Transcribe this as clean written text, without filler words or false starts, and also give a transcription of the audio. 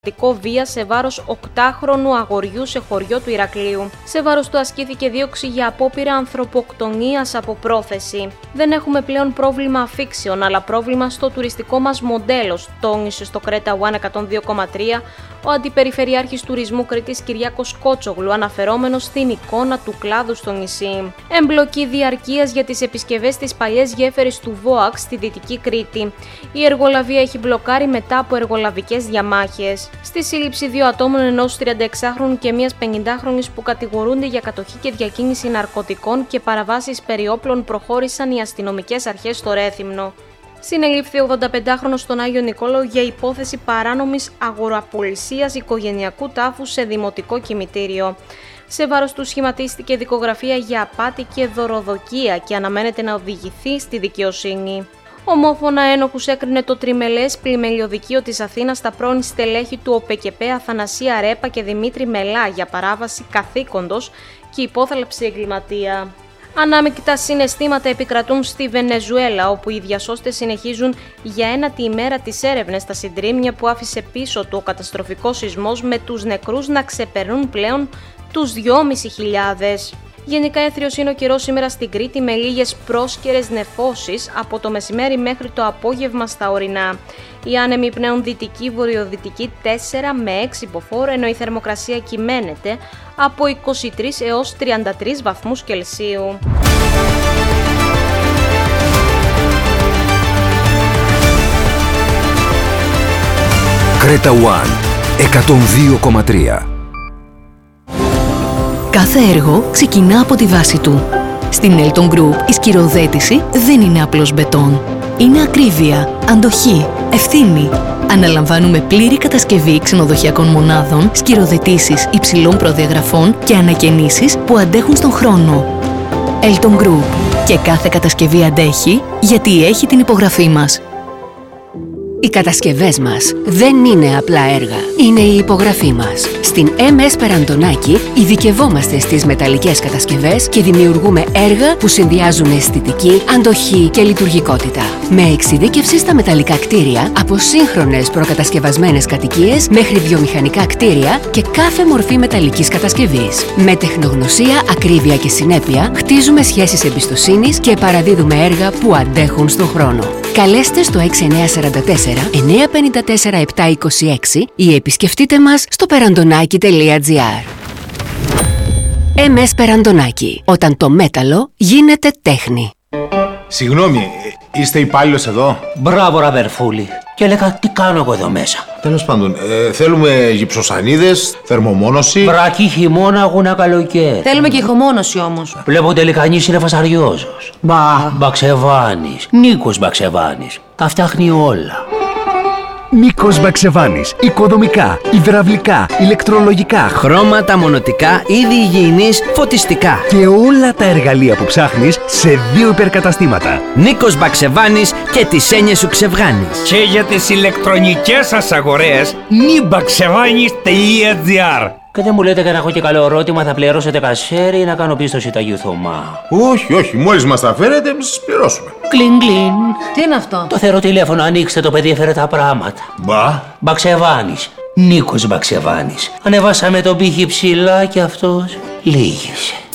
βία σε βάρος 8χρονου αγοριού σε χωριό του Ηρακλείου. Σε βάρος του ασκήθηκε δίωξη για απόπειρα ανθρωποκτονίας από πρόθεση. Δεν έχουμε πλέον πρόβλημα αφίξεων, αλλά πρόβλημα στο τουριστικό μας μοντέλο, τόνισε στο Κρέτα One 102,3 ο Αντιπεριφερειάρχης Τουρισμού Κρήτης Κυριάκος Κότσογλου, αναφερόμενος στην εικόνα του κλάδου στο νησί. Εμπλοκή διαρκείας για τις επισκευές της παλιές γέφυρης του ΒΟΑΚ στη Δυτική Κρήτη. Η εργολαβία έχει μπλοκάρει μετά από εργολαβικές διαμάχες. Στη σύλληψη 2 ατόμων, ενός 36χρονου και μιας 50χρονης που κατηγορούνται για κατοχή και διακίνηση ναρκωτικών και παραβάσεις περί όπλων, προχώρησαν οι αστυνομικές αρχές στο Ρέθυμνο. Συνελήφθη 85χρονος στον Άγιο Νικόλαο για υπόθεση παράνομης αγοραπολισίας οικογενειακού τάφου σε δημοτικό κημητήριο. Σε βάρος του σχηματίστηκε δικογραφία για απάτη και δωροδοκία και αναμένεται να οδηγηθεί στη δικαιοσύνη. Ομόφωνα ένοχους έκρινε το τριμελές πλημελιωδικείο της Αθήνας τα πρώην στελέχη του ΟΠΕΚΕΠΕ Αθανασία Ρέπα και Δημήτρη Μελά για παράβαση καθήκοντος και υπόθαλψη εγκληματία. Ανάμεικτα συναισθήματα επικρατούν στη Βενεζουέλα, όπου οι διασώστες συνεχίζουν για ένατη ημέρα τις έρευνες στα συντρίμμια που άφησε πίσω του ο καταστροφικός σεισμός, με τους νεκρούς να ξεπερνούν πλέον τους 2.500. Γενικά έθριος είναι ο καιρός σήμερα στην Κρήτη, με λίγες πρόσκαιρες νεφώσεις από το μεσημέρι μέχρι το απόγευμα στα ορεινά. Οι άνεμοι πνέουν δυτική-βορειοδυτική 4 με 6 μποφόρ, ενώ η θερμοκρασία κυμαίνεται από 23 έως 33 βαθμούς Κελσίου. Κρέτα One 102,3. Κάθε έργο ξεκινά από τη βάση του. Στην Elton Group η σκυροθέτηση δεν είναι απλώς μπετόν. Είναι ακρίβεια, αντοχή, ευθύνη. Αναλαμβάνουμε πλήρη κατασκευή ξενοδοχειακών μονάδων, σκυροθετήσεις υψηλών προδιαγραφών και ανακαινήσεις που αντέχουν στον χρόνο. Elton Group. Και κάθε κατασκευή αντέχει γιατί έχει την υπογραφή μας. Οι κατασκευές μας δεν είναι απλά έργα, είναι η υπογραφή μας. Στην MS Περαντονάκη ειδικευόμαστε στις μεταλλικές κατασκευές και δημιουργούμε έργα που συνδυάζουν αισθητική, αντοχή και λειτουργικότητα. Με εξειδίκευση στα μεταλλικά κτίρια, από σύγχρονες προκατασκευασμένες κατοικίες μέχρι βιομηχανικά κτίρια και κάθε μορφή μεταλλικής κατασκευής. Με τεχνογνωσία, ακρίβεια και συνέπεια, χτίζουμε σχέσεις εμπιστοσύνης και παραδίδουμε έργα που αντέχουν στον χρόνο. Καλέστε στο 6944-954-726 ή επισκεφτείτε μας στο perandonaki.gr. MS Περαντονάκη. Όταν το μέταλλο γίνεται τέχνη. Συγγνώμη, είστε υπάλληλος εδώ? Μπράβο, Ραβερφούλη. Και έλεγα τι κάνω εγώ εδώ μέσα. Τέλος πάντων, θέλουμε γυψοσανίδες, θερμομόνωση. Βρακή χειμώνα, αγούνα καλοκαίρι. Θέλουμε και ηχομόνωση όμως. Βλέπω τελικανής είναι φασαριόζος. Μπαξεβάνης. Νίκος Μπαξεβάνης. Τα φτιάχνει όλα. Νίκος Μπαξεβάνης. Οικοδομικά, υδραυλικά, ηλεκτρολογικά, χρώματα, μονοτικά, είδη υγιεινής, φωτιστικά. Και όλα τα εργαλεία που ψάχνεις σε 2 υπερκαταστήματα. Νίκος Μπαξεβάνης και τις έννοιες σου ξεβγάνεις. Και για τις ηλεκτρονικές σας αγορές, nibaksevanis.gr. Και δεν μου λέτε και να έχω και καλό ερώτημα, θα πληρώσετε κασέρι ή να κάνω πίστοση Ταγίου Θωμά? Όχι, μόλις μας τα φέρετε, εμείς σας πληρώσουμε. Κλιν κλιν. Τι είναι αυτό? Το θερό τηλέφωνο, ανοίξτε, το παιδί έφερε τα πράγματα. Μπαξεβάνης. Νίκος Μπαξεβάνης. Ανεβάσαμε τον πύχη ψηλά και αυτός λύγησε.